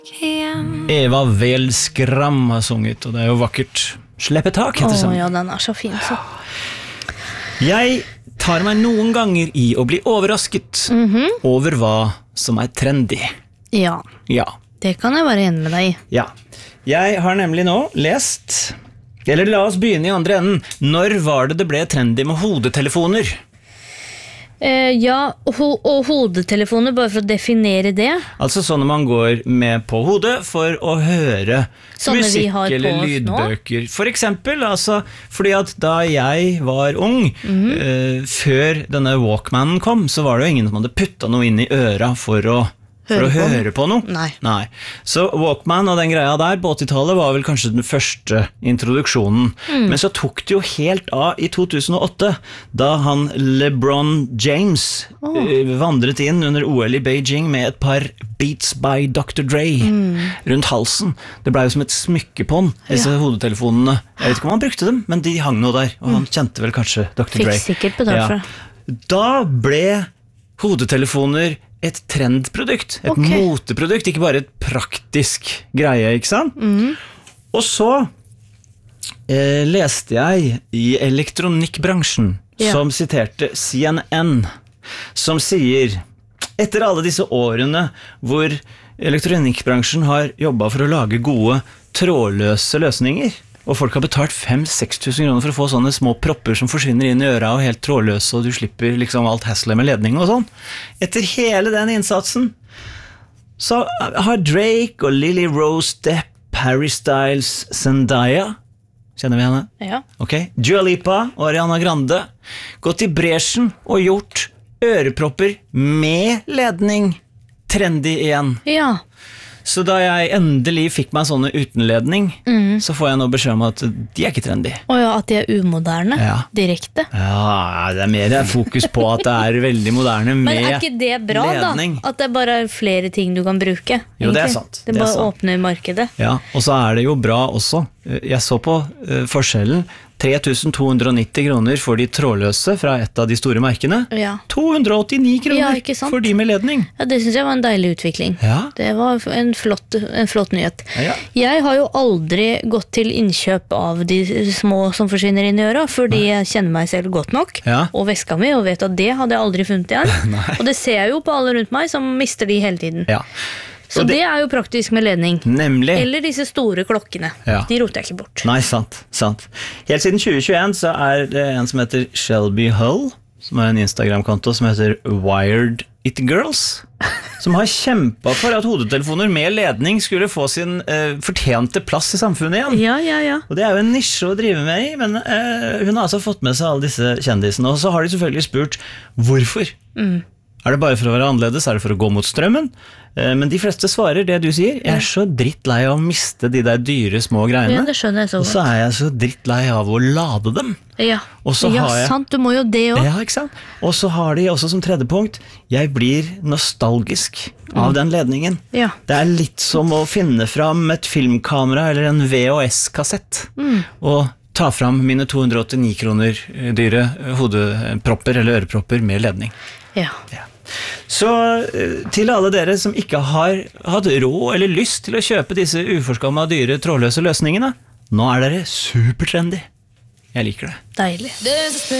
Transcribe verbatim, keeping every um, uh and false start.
Eva Welskram har sunget, og det er jo vakkert. Slippe tak, heter Åh, sangen. ja, den er så fin så. Jeg tar meg noen ganger i å bli overrasket Mhm. over hva som er trendy. Ja, Ja, det kan jeg være enig med deg i. ja. Jeg har nemlig nå lest, eller la oss begynne i andre enden. Når var det det ble trendy med hodetelefoner? Eh, ja, ho og hodetelefoner, bare for å definere det. Altså sånn man går med på hodet for å høre Sånne vi har musikk på eller oss nå? lydbøker. For eksempel, altså, fordi at da jeg var ung, Mhm. eh, før denne Walkmanen kom, så var det jo ingen som hadde puttet noe inn i øra for å For Høre å på høre på noe? Nei. Nei. Så Walkman og den greia der på åttitallet var vel kanskje den første introduksjonen. Mm. Men så tok det jo helt av i to tusen og åtte, da han LeBron James Oh. eh, vandret inn under O L i Beijing med et par Beats by doktor Dre Mm. rundt halsen. Det ble jo som et smykke på han, disse Ja. hodetelefonene. Jeg vet ikke om han brukte dem, men de hang nå der, og han kjente vel kanskje doktor Fikk Dre. sikkert betalt for det. Da ble hodetelefoner et trendprodukt, et Ok. moteprodukt, ikke bare et praktisk greie, ikke sant? Mhm. Og så eh, leste jeg i elektronikkbransjen, Ja. som siterte C N N, som sier, etter alle disse årene hvor elektronikkbransjen har jobbet for å lage gode, trådløse løsninger, og folk har betalt fem til seks tusen kroner for å få sånne små propper som forsvinner inn i øra og helt trådløse, og du slipper liksom alt hasslet med ledning og sånn. Etter hele den innsatsen, så har Drake og Lily Rose Depp, Harry Styles, Zendaya, kjenner vi henne? Ja. Ok, Dua Lipa og Ariana Grande gått i bresjen og gjort ørepropper med ledning trendy igjen. Ja. Så da jeg endelig fikk meg sånne uten ledning, Mhm. så får jeg nå beskjed om at de er ikke trendy. Og ja, at de er umoderne, Ja. direkte. Ja, det er mer fokus på at det er veldig moderne med Men er ikke det bra ledning. da? At det bare er flere ting du kan bruke? Jo, det er egentlig? sant. Det Det er bare sant. åpner markedet. Ja, og så er det jo bra også. Jeg så på uh, forskjellen. tre tusen to hundre og nitti kroner for de trådløse fra et av de store merkene. Ja. to hundre og åttini kroner Ja, ikke sant? for de med ledning. Ja, det synes jeg var en deilig utvikling. Ja. Det var en flott, en flott nyhet. Ja. Jeg har jo aldri gått til innkjøp av de små som forsvinner inn i øra, fordi jeg kjenner meg selv godt nok, Ja. og veska mi, og vet at det hadde jeg aldri funnet igjen. Og det ser jeg jo på alle rundt meg som mister de hele tiden. Ja. Så Og det, det- er jo praktisk med ledning. Nemlig. Eller disse store klokkene. Ja. De roter jeg ikke bort. Nei, sant, sant. Helt siden tjue tjueen så er det en som heter Shelby Hull, som har en Instagram-konto som heter Wired It Girls, som har kjempet for at hodetelefoner med ledning skulle få sin eh, fortjente plass i samfunnet igjen. Ja, ja, ja. Og det er jo en nisje å drive med i, men eh, hun har altså fått med seg alle disse kjendisene, og så har de selvfølgelig spurt hvorfor. Mm. Er det bare for å være annerledes? Er det for å gå mot strømmen? Eh, Men de fleste svarer det du sier. Jeg er så dritt lei av å miste de der dyre små greiene. Ja, det skjønner jeg så Og så godt. er jeg så dritt lei av å lade dem. Ja, Og så ja har jeg- sant, du må jo det også. Ja, ikke sant? Og så har de også som tredje punkt, jeg blir nostalgisk av den ledningen. Ja. Det er litt som å finne fram et filmkamera eller en V H S-kassett, Mm. og ta fram mine to hundre og åttini kroner dyre hodepropper eller ørepropper med ledning. Ja. Ja. Så eh, til alle dere som ikke har hatt råd eller lyst til å kjøpe disse uforskamma dyre trådløse løsningene, nå er dere supertrendy. Jeg liker det. Deilig.